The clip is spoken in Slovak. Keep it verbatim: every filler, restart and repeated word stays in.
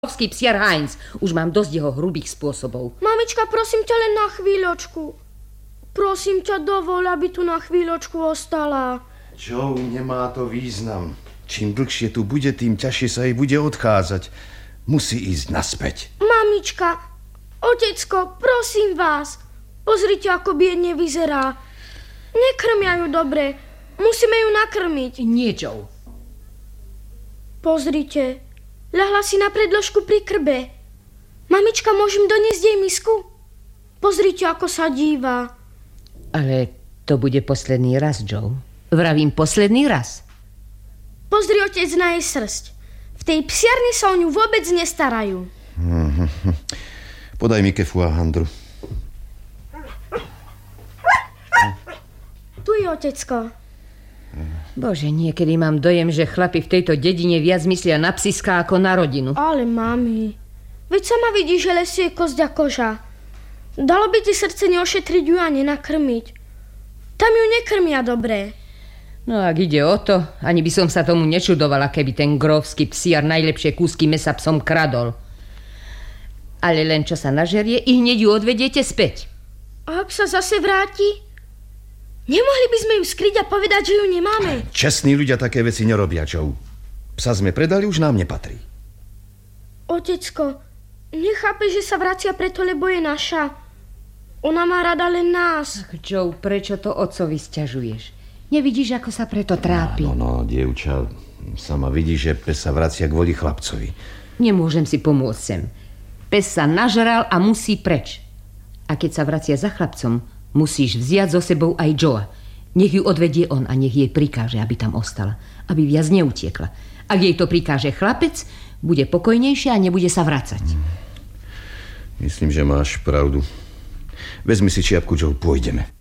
Obrovský psiar Heinz. Už mám dosť jeho hrubých spôsobov. Mamička, prosím ťa len na chvíľočku. Prosím ťa, dovol, aby tu na chvíľočku ostala. Joe, nemá to význam. Čím dlhšie tu bude, tým ťažšie sa jej bude odchádzať. Musí ísť naspäť. Mamička, otecko, prosím vás. Pozrite, ako biedne vyzerá. Nekrmia ju dobre. Musíme ju nakrmiť. Nie, Joe. Pozrite, ľahla si na predložku pri krbe. Mamička, môžem doniesť jej misku? Pozrite, ako sa díva. Ale to bude posledný raz, Joe. Vravím, posledný raz. Pozri, otec, na jej srsť. V tej psiarni sa o ňu vôbec nestarajú. Podaj mi kefu a handru. Tu je, otecko. Bože, niekedy mám dojem, že chlapi v tejto dedine viac myslia na psiská ako na rodinu. Ale mami, veď sama vidíš, že lesie kosť a koža. Dalo by ti srdce neošetriť ju a nenakrmiť. Tam ju nekrmia dobre. No ak ide o to, ani by som sa tomu nečudovala, keby ten grófsky psiar najlepšie kúsky mesa psom kradol. Ale len čo sa nažerie, i hneď ju odvediete späť. A ak sa zase vráti? Nemohli by sme ju skryť a povedať, že ju nemáme? Čestní ľudia také veci nerobia, Joe. Psa sme predali, už nám nepatrí. Otecko, nechápe, že sa vracia preto, lebo je naša. Ona má rada len nás. Ach, Joe, prečo to otcovi sťažuješ? Nevidíš, ako sa preto trápi? No, no, dievča, sama vidí, že pes sa vracia kvôli chlapcovi. Nemôžem si pomôcť sem. Pes sa nažral a musí preč. A keď sa vracia za chlapcom, musíš vziať so sebou aj Joea. Nech ju odvedie on a nech jej prikáže, aby tam ostala. Aby viac neutiekla. Ak jej to prikáže chlapec, bude pokojnejšia a nebude sa vracať. Myslím, že máš pravdu. Vezmi si čiapku, Joe, pôjdeme.